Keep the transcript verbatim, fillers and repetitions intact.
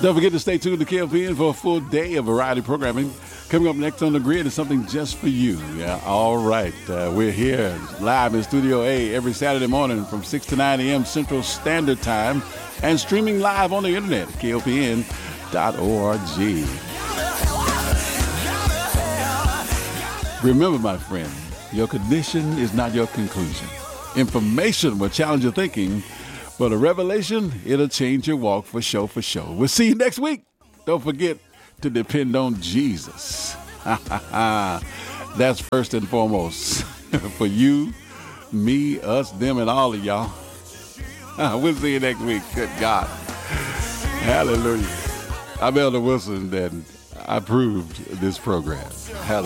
Don't forget to stay tuned to K L P N for a full day of variety programming. Coming up next on the grid is something just for you. Yeah, all right. Uh, we're here live in Studio A every Saturday morning from six to nine a.m. Central Standard Time and streaming live on the internet at K L P N dot org. Remember, my friend, your condition is not your conclusion. Information will challenge your thinking, but a revelation, it'll change your walk for sure, for sure. We'll see you next week. Don't forget to depend on Jesus. That's first and foremost for you, me, us, them, and all of y'all. We'll see you next week. Good God. Hallelujah. I'm Elder Wilson, and I approved this program. Hallelujah.